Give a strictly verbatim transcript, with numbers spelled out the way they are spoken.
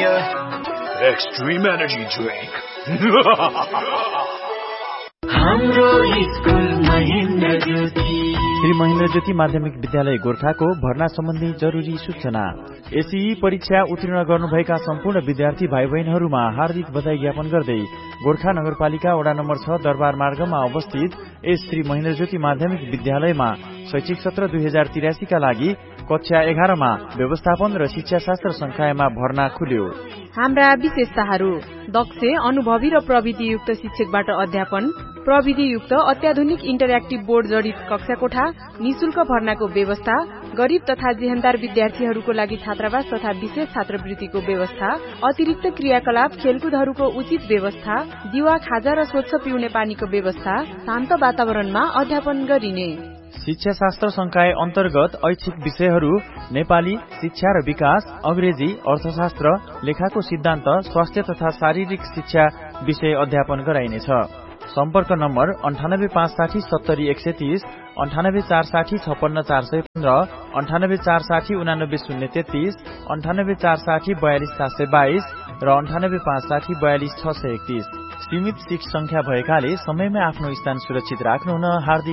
Premier Extreme Energy Drink. हाम्रो school Mahendra ज्योति श्री महेन्द्र ज्योति माध्यमिक विद्यालय गोरखाको भर्ना सम्बन्धी जरुरी सूचना। एसई परीक्षा उत्तीर्ण गर्नुभएका सम्पूर्ण विद्यार्थी भाइ बहिनीहरूमा हार्दिक बधाई ज्ञापन गर्दै गोरखा नगरपालिका वडा नम्बर छ दरबार मार्गमा अवस्थित एस श्री महेन्द्र ज्योति माध्यमिक विद्यालयमा शैक्षिक सत्र दुई हजार तिरासी का लागि कक्षा एघारमा व्यवस्थापन र शिक्षा शास्त्र संकायमा भर्ना खुल्यो। हाम्रा विशेषताहरू: दक्ष, अनुभवी र प्रविधियुक्त शिक्षकबाट अध्यापन, प्रविधियुक्त अत्याधुनिक इन्टरएक्टिभ बोर्ड जडित कक्षा कोठा, निशुल्क भर्नाको व्यवस्था, गरीब तथा जेहेन्दार विद्यार्थीहरूको लागि छात्रावास तथा विशेष छात्रवृत्तिको व्यवस्था, अतिरिक्त क्रियाकलाप, खेलकुदहरूको उचित व्यवस्था, दिवा, खाजा र स्वच्छ पिउने पानीको व्यवस्था, शान्त वातावरणमा अध्यापन गरिने। शिक्षा शास्त्र संकाय अन्तर्गत ऐच्छिक विषयहरू नेपाली, शिक्षा र विकास, अंग्रेजी, अर्थशास्त्र, लेखाको सिद्धान्त, स्वास्थ्य तथा शारीरिक शिक्षा विषय अध्यापन गराइनेछ। सम्पर्क नम्बर अन्ठानब्बे पाँच साठी सत्तरी एक सय तीस, अन्ठानब्बे चार साठी छप्पन्न चार सय पन्ध्र, अन्ठानब्बे चार साठी उनानब्बे शून्य तेत्तीस, अन्ठानब्बे चार साठी बयालिस सात सय बाइस र अन्ठानब्बे पाँच साठी बयालिस छ सय एकतीस। सीमित सीट संख्या भएकाले समयमा आफ्नो स्थान सुरक्षित राख्नुहुन हार्दिक